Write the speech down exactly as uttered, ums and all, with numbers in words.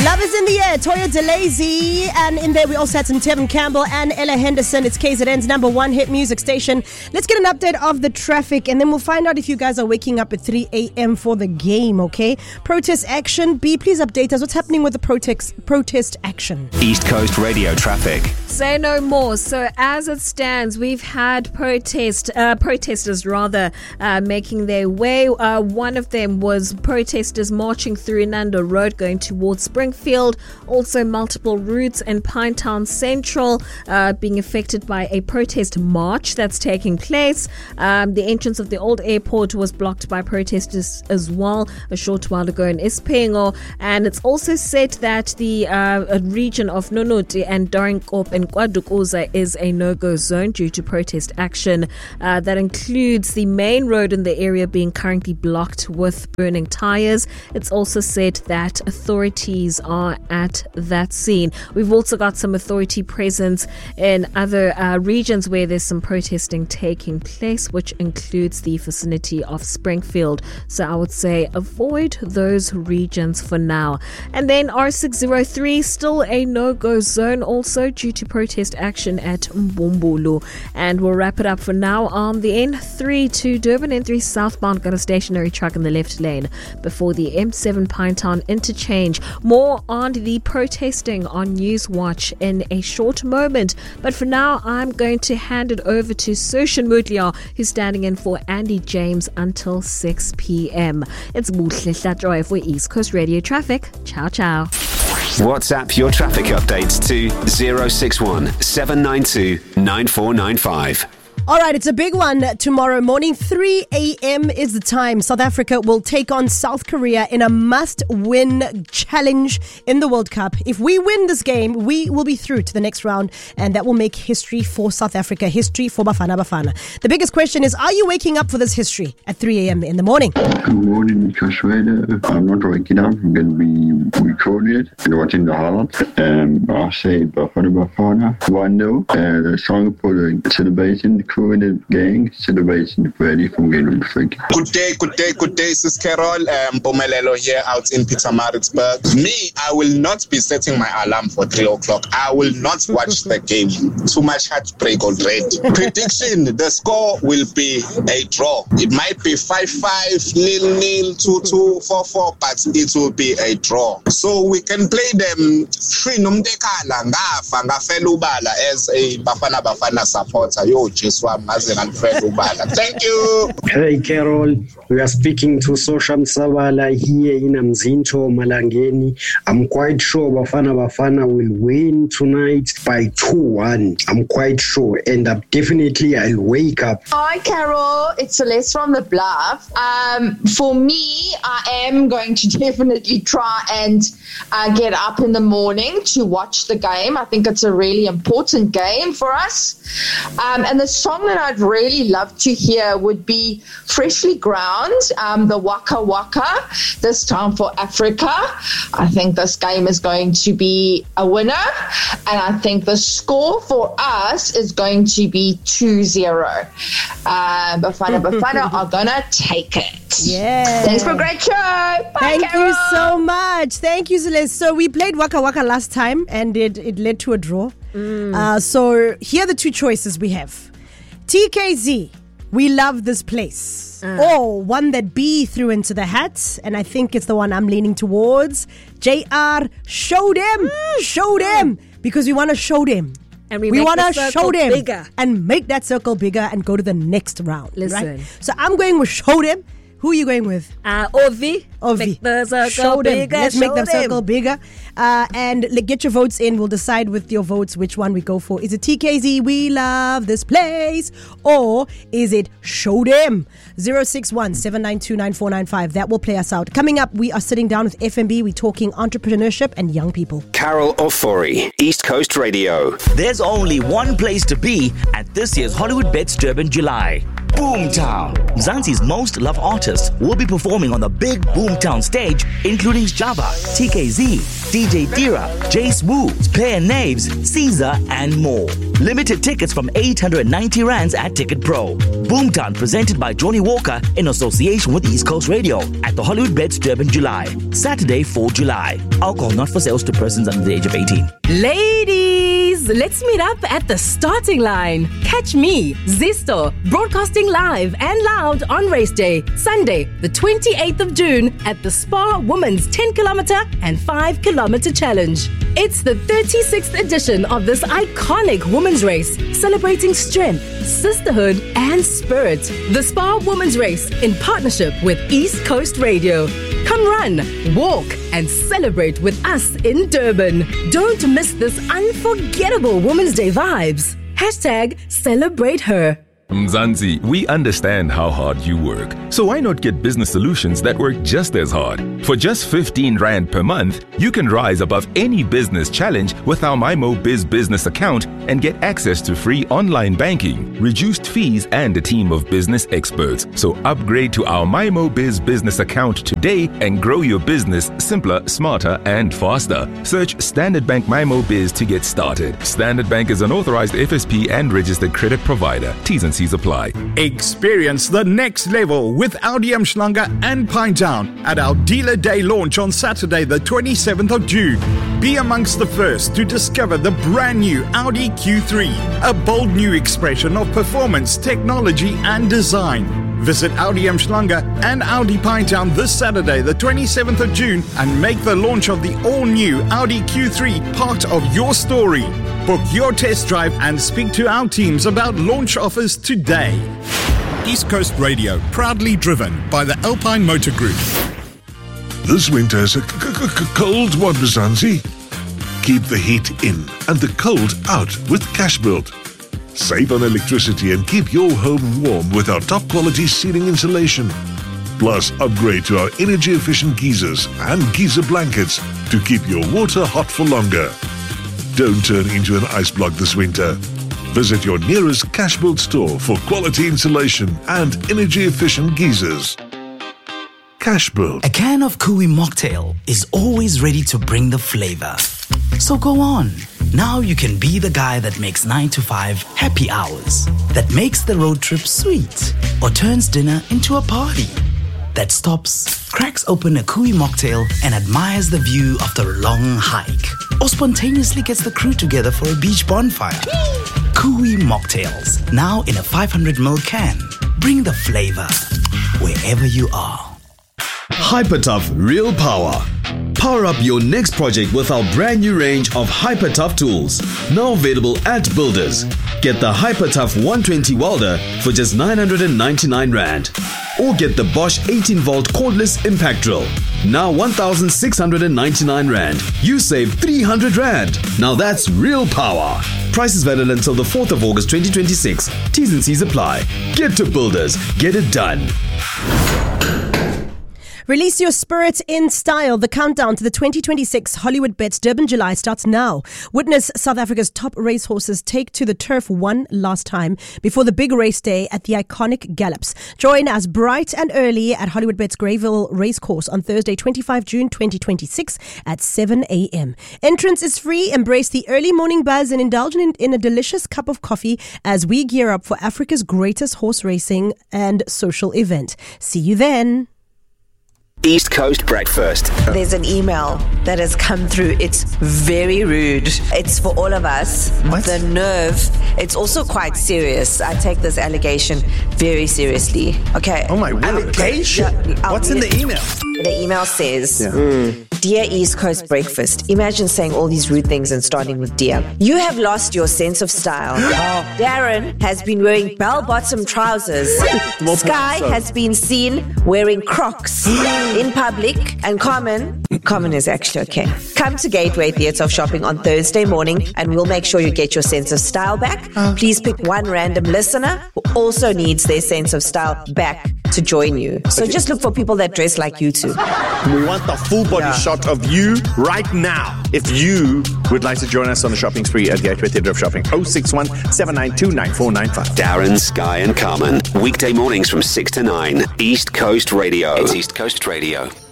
Love is in the air, Toya DeLazy, and in there we also had some Tevin Campbell and Ella Henderson. It's K Z N's number one hit music station. Let's get an update of the traffic, and then we'll find out if you guys are waking up at three a.m. for the game, okay? Protest action. B, please update us. What's happening with the protest protest action? East Coast Radio traffic. Say no more. So as it stands, we've had protest uh, protesters rather uh, making their way. Uh, one of them was protesters marching through Nando Road going towards Springfield. Also multiple routes in Pinetown Central uh, being affected by a protest march that's taking place. Um, the entrance of the old airport was blocked by protesters as well a short while ago in Espingo. And it's also said that the uh, region of Nonoti and Doringkop and Kwadukuza is a no-go zone due to protest action. Uh, that includes the main road in the area being currently blocked with burning tires. It's also said that authorities are at that scene. We've also got some authority presence in other uh, regions where there's some protesting taking place, which includes the vicinity of Springfield. So I would say avoid those regions for now. And then R six oh three, still a no-go zone also due to protest action at Mbumbulu. And we'll wrap it up for now on the N three to Durban N three southbound. Got a stationary truck in the left lane before the M seven Pinetown interchange. More on the protesting on Newswatch in a short moment. But for now, I'm going to hand it over to Sushan Mutlia, who's standing in for Andy James until six p.m. It's Buhle Hlatjoy for East Coast Radio Traffic. Ciao, ciao. WhatsApp your traffic updates to zero six one seven nine two nine four nine five. All right, it's a big one tomorrow morning. three a.m. is the time. South Africa will take on South Korea in a must-win challenge in the World Cup. If we win this game, we will be through to the next round, and that will make history for South Africa, history for Bafana Bafana. The biggest question is, are you waking up for this history at three a.m. in the morning? Good morning, Kashweda. I'm not waking up. I'm going to be recording it and watching the highlights. Um, I'll say Bafana Bafana one nil. Uh, the song for the celebration, the crew in the gang, celebration ready from getting freaking. Good day, good day, good day. This is Carol um, Bomelelo here out in Pietermaritzburg. Me, I will not be setting my alarm for three o'clock. I will not watch the game. Too much heartbreak already. Prediction, the score will be a draw. It might be five five, nil nil, two two, four four, but it will be a draw. So we can play them Shrinomdekala ngafa ngafelubala as a Bafana Bafana supporter. Yo, just Thank you. Hey Carol, we are speaking to Sosha Msabala here in Mzinto, Malangeni. I'm quite sure Bafana Bafana will win tonight by two one. I'm quite sure, and uh, definitely I'll wake up. Hi Carol, it's Celeste from the Bluff. Um, for me, I am going to definitely try and uh, get up in the morning to watch the game. I think it's a really important game for us. Um, and the song that I'd really love to hear would be Freshly Ground, um, the Waka Waka, this time for Africa. I think this game is going to be a winner, and I think the score for us is going to be two zero. Uh, Bafana Bafana are going to take it. Yeah. Thanks for a great show. Bye, Thank Carol. you so much. Thank you, Celeste. So we played Waka Waka last time, and it, it led to a draw. Mm. Uh, so here are the two choices we have. T K Z, we love this place. Uh. Or one that B threw into the hat, and I think it's the one I'm leaning towards. J R, show them, mm. show them, because we want to show them. And we, we want to show them bigger. And make that circle bigger and go to the next round. Listen. Right? So I'm going with show them. Who are you going with? Uh, Ovi. Ovi. Make the circle show them. bigger. Let's show make the them. circle bigger. Uh, and like, get your votes in. We'll decide with your votes which one we go for. Is it T K Z, we love this place? Or is it show them? zero six one seven nine two nine four nine five. That will play us out. Coming up, we are sitting down with F M B. We're talking entrepreneurship and young people. Carol Ofori, East Coast Radio. There's only one place to be at this year's Hollywood Bets Durban July. Boomtown. Mzansi's most loved artists will be performing on the big Boomtown stage, including Java, T K Z, D J Dira, Jace Wu, Player Naves, Caesar, and more. Limited tickets from eight hundred ninety rands at Ticket Pro. Boomtown presented by Johnny Walker in association with East Coast Radio at the Hollywood Beds Durban, July. Saturday, fourth of July. Alcohol not for sales to persons under the age of eighteen. Ladies, let's meet up at the starting line. Catch me, Zisto, broadcasting live and loud on race day, Sunday, the twenty-eighth of June at the Spa Women's ten kilometer and five kilometer challenge. It's the thirty-sixth edition of this iconic women's race, celebrating strength, sisterhood, and spirit. The Spa Women's Race in partnership with East Coast Radio. Come run, walk, and celebrate with us in Durban. Don't miss this unforgettable Women's Day vibes. Hashtag celebrate her. Mzansi, we understand how hard you work. So why not get business solutions that work just as hard? For just fifteen rand per month, you can rise above any business challenge with our MyMo Biz business account and get access to free online banking, reduced fees, and a team of business experts. So upgrade to our MyMo Biz business account today and grow your business simpler, smarter, and faster. Search Standard Bank MyMo Biz to get started. Standard Bank is an authorized F S P and registered credit provider. T's and C's apply. Experience the next level with Audi Umhlanga and Pinetown at our Dealer Day launch on Saturday, the twenty-seventh of June. Be amongst the first to discover the brand new Audi Q three, a bold new expression of performance, technology, and design. Visit Audi Umhlanga and Audi Pinetown this Saturday, the twenty-seventh of June, and make the launch of the all-new Audi Q three part of your story. Book your test drive and speak to our teams about launch offers today. East Coast Radio, proudly driven by the Alpine Motor Group. This winter is a c- c- c- cold one, Mzansi. Keep the heat in and the cold out with Cashbuild. Save on electricity and keep your home warm with our top quality ceiling insulation. Plus, upgrade to our energy efficient geysers and geyser blankets to keep your water hot for longer. Don't turn into an ice block this winter. Visit your nearest Cashbuild store for quality insulation and energy efficient geysers. Cashbuild. A can of Kui mocktail is always ready to bring the flavor. So go on. Now you can be the guy that makes nine to five happy hours, that makes the road trip sweet, or turns dinner into a party, that stops, cracks open a Kui mocktail and admires the view of the long hike, or spontaneously gets the crew together for a beach bonfire. Kui mocktails, now in a five hundred milliliter can. Bring the flavor wherever you are. HyperTough Real Power. Power up your next project with our brand new range of HyperTough tools, now available at Builders. Get the HyperTough one twenty welder for just nine hundred ninety-nine rand. Or get the Bosch eighteen volt cordless impact drill, now one thousand six hundred ninety-nine rand. You save three hundred rand. Now that's real power. Prices valid until the fourth of August twenty twenty-six. T's and C's apply. Get to Builders. Get it done. Release your spirit in style. The countdown to the twenty twenty-six Hollywood Bets Durban July starts now. Witness South Africa's top racehorses take to the turf one last time before the big race day at the iconic Gallops. Join us bright and early at Hollywood Bets Greyville Racecourse on Thursday, the twenty-fifth of June twenty twenty-six at seven a.m. Entrance is free. Embrace the early morning buzz and indulge in, in a delicious cup of coffee as we gear up for Africa's greatest horse racing and social event. See you then. East Coast Breakfast. There's an email that has come through. It's very rude. It's for all of us. What? The nerve. It's also quite serious. I take this allegation very seriously. Okay. Oh my word. Allegation? Yeah, What's in the email? The email says, yeah. mm. Dear East Coast Breakfast, imagine saying all these rude things and starting with dear. You have lost your sense of style. Darren has been wearing bell-bottom trousers. Sky has been seen wearing Crocs in public, and Common, Common is actually okay. Come to Gateway Theatre of Shopping on Thursday morning and we'll make sure you get your sense of style back. Please pick one random listener who also needs their sense of style back to join you. So okay. Just look for people that dress like you too. We want the full body yeah. shot of you right now. If you would like to join us on the shopping spree at Gateway Theatre of Shopping, oh six one, seven nine two, nine four nine five. Darren, Sky and Carmen. Weekday mornings from six to nine. East Coast Radio. It's East Coast Radio.